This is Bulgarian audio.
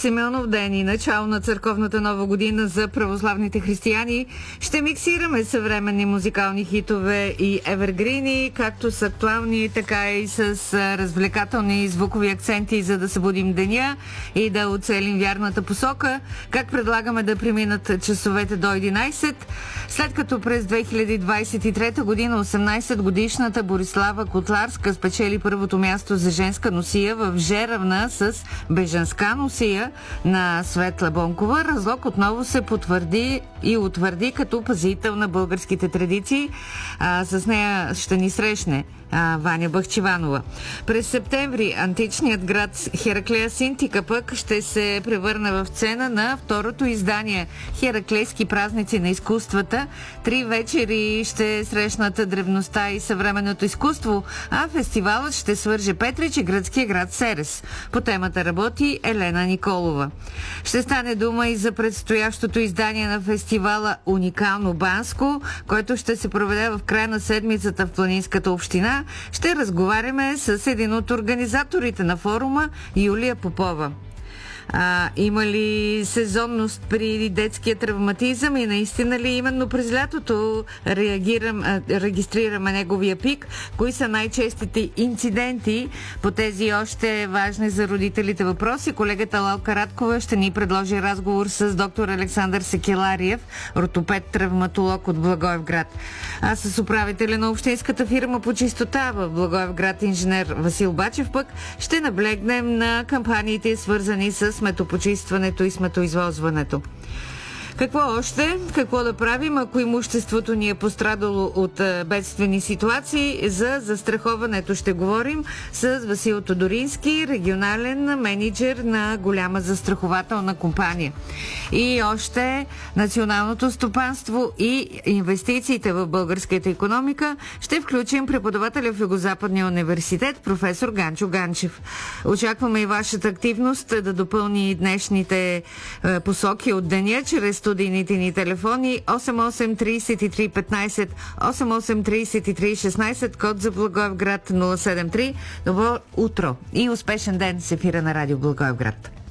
Симеонов ден и начало на църковната нова година за православните християни ще миксираме съвременни музикални хитове и евергрини, както с актуални, така и с развлекателни звукови акценти, за да събудим деня и да оцелим вярната посока. Как предлагаме да преминат часовете до 11, след като през 2023 година 18-годишната Борислава Котларска спечели първото място за женска носия в Жеравна с бежанска носия на Светла Бонкова. Разлог отново се потвърди и утвърди като пазител на българските традиции. С нея ще ни срещне Ваня Бахчеванова. През септември античният град Хераклея Синтика пък ще се превърне в сцена на второто издание Хераклейски празници на изкуствата. 3 вечери ще срещнат древността и съвременното изкуство, а фестивалът ще свърже Петрич и гръцкия град Серес. По темата работи Елена Николова. Ще стане дума и за предстоящото издание на фестивала Уникално Банско, който ще се проведе в края на седмицата в Планинската община. Ще разговаряме с един от организаторите на форума, Юлия Попова. Има ли сезонност при детския травматизъм и наистина ли именно през лятото регистрираме неговия пик? Кои са най-честите инциденти по тези още важни за родителите въпроси? Колегата Лалка Радкова ще ни предложи разговор с доктор Александър Секелариев, ортопед-травматолог от Благоевград. А с управителя на общинската фирма по чистота в Благоевград, инженер Васил Бачев, пък ще наблегнем на кампаниите, свързани с сметопочистването и сметоизвозването. Какво още? Какво да правим, ако имуществото ни е пострадало от бедствени ситуации? За застраховането ще говорим с Васил Тодорински, регионален мениджър на голяма застрахователна компания. И още националното стопанство и инвестициите в българската икономика ще включим преподавателя в Югозападния университет, професор Ганчо Ганчев. Очакваме и вашата активност да допълни днешните посоки от деня чрез студийните ни телефони 88 33 15, 88 33 16, код за Благоевград 073. Добро утро и успешен ден с ефира на Радио Благоевград.